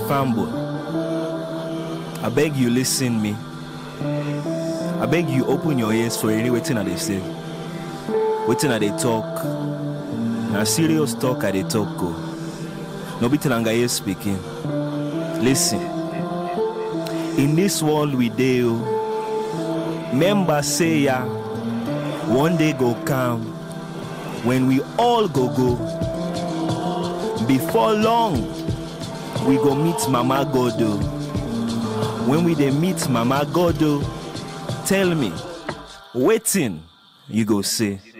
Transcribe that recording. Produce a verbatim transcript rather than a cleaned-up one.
Fanboy, I beg you listen me. I beg you open your ears for any waiting that they say. Waiting that they talk. Now serious talk at they talk go. No be Telangaye speaking. Listen. In this world we deal. Member say ya. One day go come. When we all go go. Before long, we go meet Mama Godo. When we dey meet Mama Godo, tell me, waiting you go say.